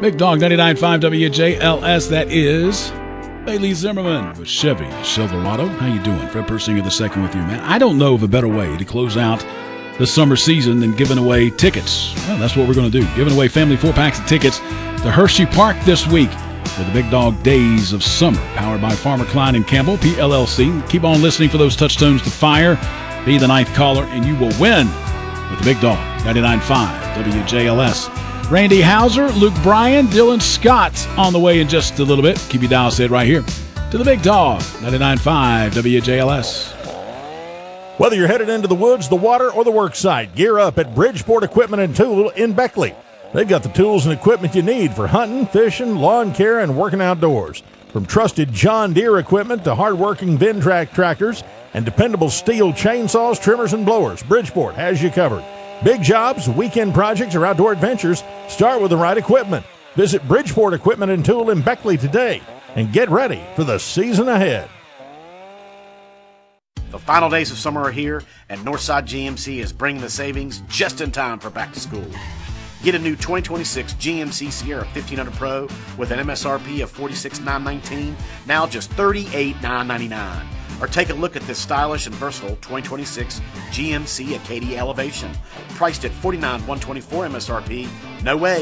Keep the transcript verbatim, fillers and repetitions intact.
Big Dog ninety-nine point five W J L S, that is Bailey Zimmerman with Chevy Silverado. How you doing? Fred Persinger the second with you, man. I don't know of a better way to close out the summer season than giving away tickets. Well, that's what we're going to do. Giving away family four-packs of tickets to Hershey Park this week for the Big Dog Days of Summer, powered by Farmer Klein and Campbell, P L L C. Keep on listening for those touchstones to fire. Be the ninth caller, and you will win with the Big Dog ninety-nine point five W J L S. Randy Hauser, Luke Bryan, Dylan Scott on the way in just a little bit. Keep your dial set right here to the Big Dog ninety-nine point five W J L S. Whether you're headed into the woods, the water, or the work site, gear up at Bridgeport Equipment and Tool in Beckley. They've got the tools and equipment you need for hunting, fishing, lawn care, and working outdoors. From trusted John Deere equipment to hard-working Ventrac tractors and dependable steel chainsaws, trimmers, and blowers, Bridgeport has you covered. Big jobs, weekend projects, or outdoor adventures, start with the right equipment. Visit Bridgeport Equipment and Tool in Beckley today and get ready for the season ahead. The final days of summer are here, and Northside G M C is bringing the savings just in time for back to school. Get a new twenty twenty-six G M C Sierra fifteen hundred Pro with an M S R P of forty-six thousand nine hundred nineteen dollars, now just thirty-eight thousand nine hundred ninety-nine dollars. Or take a look at this stylish and versatile twenty twenty-six G M C Acadia Elevation, priced at forty-nine thousand one hundred twenty-four dollars M S R P. No way.